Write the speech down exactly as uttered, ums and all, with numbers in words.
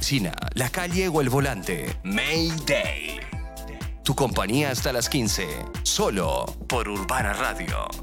oficina, la calle o el volante. Mayday. Tu compañía hasta las quince. Solo por Urbana Radio.